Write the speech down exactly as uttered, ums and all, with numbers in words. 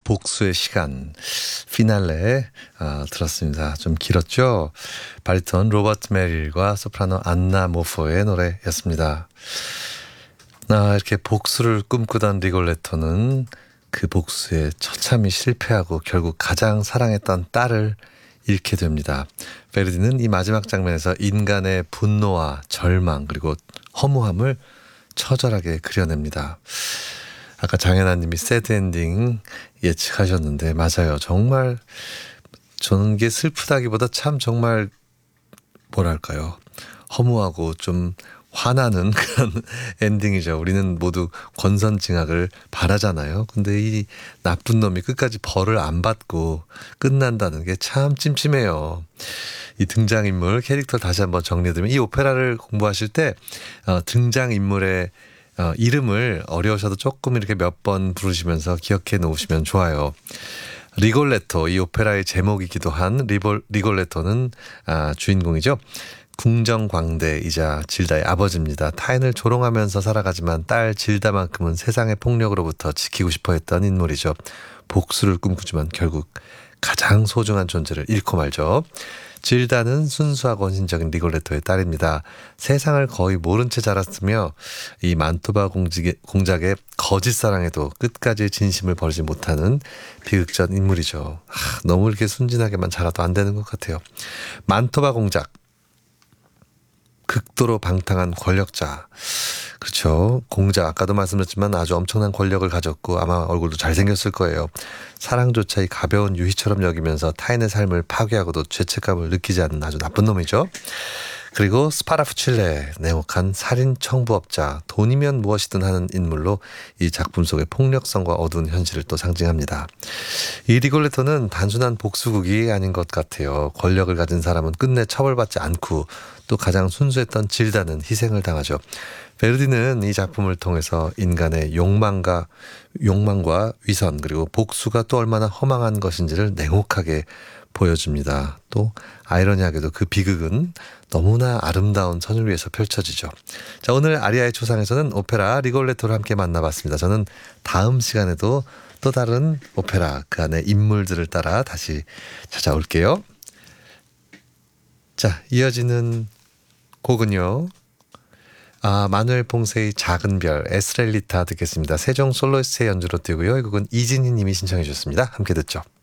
복수의 시간 피날레 아, 들었습니다. 좀 길었죠. 바리톤 로버트 메릴과 소프라노 안나 모포의 노래였습니다. 아, 이렇게 복수를 꿈꾸던 리골레토는 그 복수에 처참히 실패하고 결국 가장 사랑했던 딸을 잃게 됩니다. 베르디는 이 마지막 장면에서 인간의 분노와 절망 그리고 허무함을 처절하게 그려냅니다. 아까 장혜나님이 새드 엔딩 예측하셨는데 맞아요. 정말 저는 이게 슬프다기보다 참 정말 뭐랄까요. 허무하고 좀 화나는 그런 엔딩이죠. 우리는 모두 권선징악을 바라잖아요. 근데 이 나쁜 놈이 끝까지 벌을 안 받고 끝난다는 게 참 찜찜해요. 이 등장인물 캐릭터를 다시 한번 정리해드리면 이 오페라를 공부하실 때 어, 등장인물의 어, 이름을 어려우셔도 조금 이렇게 몇 번 부르시면서 기억해 놓으시면 좋아요. 리골레토, 이 오페라의 제목이기도 한 리볼, 리골레토는 아, 주인공이죠. 궁정광대이자 질다의 아버지입니다. 타인을 조롱하면서 살아가지만 딸 질다만큼은 세상의 폭력으로부터 지키고 싶어 했던 인물이죠. 복수를 꿈꾸지만 결국 가장 소중한 존재를 잃고 말죠. 질다는 순수하고 헌신적인 리골레토의 딸입니다. 세상을 거의 모른 채 자랐으며 이 만토바 공작의, 공작의 거짓 사랑에도 끝까지 진심을 버리지 못하는 비극적 인물이죠. 하, 너무 이렇게 순진하게만 자라도 안 되는 것 같아요. 만토바 공작, 극도로 방탕한 권력자. 그렇죠. 공작, 아까도 말씀드렸지만 아주 엄청난 권력을 가졌고 아마 얼굴도 잘생겼을 거예요. 사랑조차 이 가벼운 유희처럼 여기면서 타인의 삶을 파괴하고도 죄책감을 느끼지 않는 아주 나쁜 놈이죠. 그리고 스파라푸칠레, 냉혹한 살인 청부업자, 돈이면 무엇이든 하는 인물로 이 작품 속의 폭력성과 어두운 현실을 또 상징합니다. 이 리골레토는 단순한 복수극이 아닌 것 같아요. 권력을 가진 사람은 끝내 처벌받지 않고 또 가장 순수했던 질다는 희생을 당하죠. 베르디는 이 작품을 통해서 인간의 욕망과 욕망과 위선 그리고 복수가 또 얼마나 허망한 것인지를 냉혹하게 보여줍니다. 또 아이러니하게도 그 비극은 너무나 아름다운 선율 위에서 펼쳐지죠. 자, 오늘 아리아의 초상에서는 오페라 리골레토를 함께 만나봤습니다. 저는 다음 시간에도 또 다른 오페라 그 안에 인물들을 따라 다시 찾아올게요. 자, 이어지는 곡은요. 아, 마누엘 퐁세의 작은 별, 에스렐리타 듣겠습니다. 세종 솔로이스트의 연주로 띄고요. 이 곡은 이진희 님이 신청해 주셨습니다. 함께 듣죠.